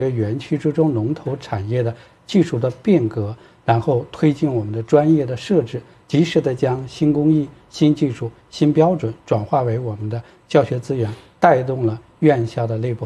园区之中龙头产业的技术的变革，然后推进我们的专业的设置，及时的将新工艺、新技术、新标准转化为我们的教学资源，带动了院校的内部